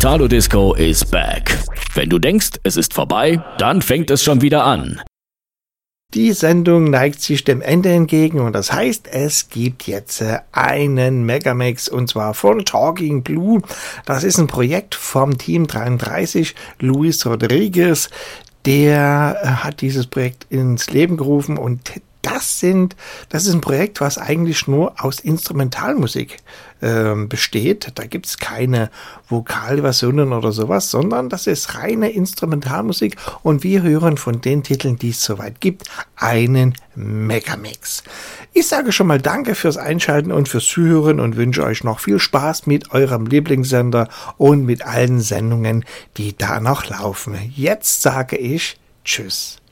Italo Disco is back. Wenn du denkst, es ist vorbei, dann fängt es schon wieder an. Die Sendung neigt sich dem Ende entgegen und das heißt, es gibt jetzt einen Megamix und zwar von Talking Blue. Das ist ein Projekt vom Team 33, Luis Rodriguez. Der hat dieses Projekt ins Leben gerufen und das ist ein Projekt, was eigentlich nur aus Instrumentalmusik besteht. Da gibt es keine Vokalversionen oder sowas, sondern das ist reine Instrumentalmusik und wir hören von den Titeln, die es soweit gibt, einen Megamix. Ich sage schon mal Danke fürs Einschalten und fürs Zuhören und wünsche euch noch viel Spaß mit eurem Lieblingssender und mit allen Sendungen, die da noch laufen. Jetzt sage ich Tschüss.